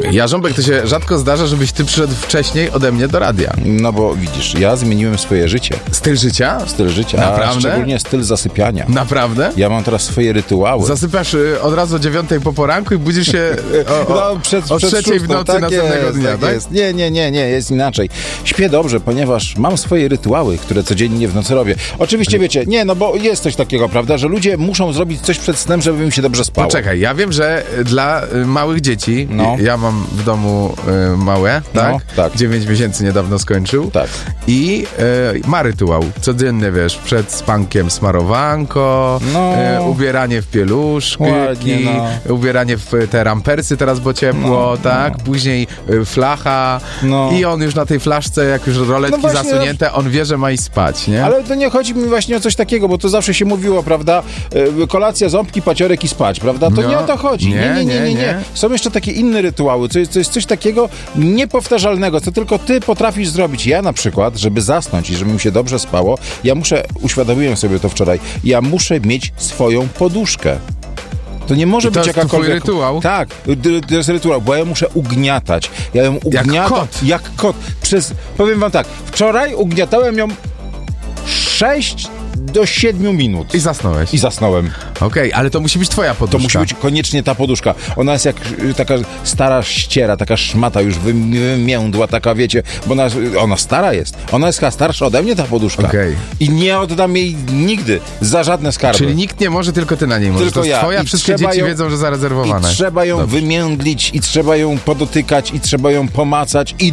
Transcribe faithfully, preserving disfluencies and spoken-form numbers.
Jarząbek, to się rzadko zdarza, żebyś ty przyszedł wcześniej ode mnie do radia. No bo widzisz, ja zmieniłem swoje życie. Styl życia? Styl życia, Naprawdę? a szczególnie styl zasypiania. Naprawdę? Ja mam teraz swoje rytuały. Zasypiasz y, od razu o dziewiątej po poranku i budzisz się o, o, no, przed, o przed trzeciej w szóstą, nocy tak następnego jest, dnia, tak, tak? jest. Nie, nie, nie, nie, jest inaczej. Śpię dobrze, ponieważ mam swoje rytuały, które codziennie w nocy robię. Oczywiście wiecie, nie, no bo jest coś takiego, prawda, że ludzie muszą zrobić coś przed snem, żeby im się dobrze spało. Poczekaj, ja wiem, że dla y, małych dzieci, No. ja mam w domu y, małe, tak? No, tak. dziewięć miesięcy niedawno skończył. Tak. I y, ma rytuał. Codziennie, wiesz, przed spankiem smarowanko, No. y, ubieranie w pieluszki, Ładnie, no. ubieranie w te rampersy teraz, bo ciepło, No, tak? Później y, flacha No. i on już na tej flaszce, jak już roletki No właśnie, zasunięte, on wie, że ma iść spać, nie? Ale to nie chodzi mi właśnie o coś takiego, bo to zawsze się mówiło, prawda? E, Kolacja, ząbki, paciorek i spać, prawda? To No. nie o to chodzi. Nie, nie, nie, nie, nie, nie. nie. Są jeszcze takie inne rytuały, to jest, to jest coś takiego niepowtarzalnego, co tylko ty potrafisz zrobić. Ja na przykład, żeby zasnąć i żeby mi się dobrze spało, ja muszę, uświadomiłem sobie to wczoraj, ja muszę mieć swoją poduszkę. To nie może I to być jest jakakolwiek... twój rytuał? Tak, to jest rytuał, bo ja muszę ugniatać. Ja ją ugniatam... kot. Jak kot. Przez... Powiem wam tak, wczoraj ugniatałem ją sześć do siedmiu minut. I zasnąłeś. I zasnąłem. Okej, ale to musi być twoja poduszka. To musi być koniecznie ta poduszka. Ona jest jak y, taka stara ściera, taka szmata już wymiędła, taka wiecie, bo ona, ona stara jest. Ona jest chyba starsza ode mnie, ta poduszka. Okej. I nie oddam jej nigdy za żadne skarby. Czyli nikt nie może, tylko ty na niej możesz. Tylko to jest ja. twoja, I wszystkie trzeba dzieci ją- wiedzą, że zarezerwowane. I trzeba ją Dobrze. wymiędlić, i trzeba ją podotykać, i trzeba ją pomacać, i